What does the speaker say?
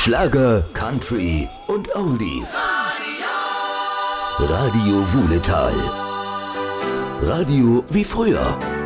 Schlager, Country und Oldies. Radio Wuhletal. Radio wie früher.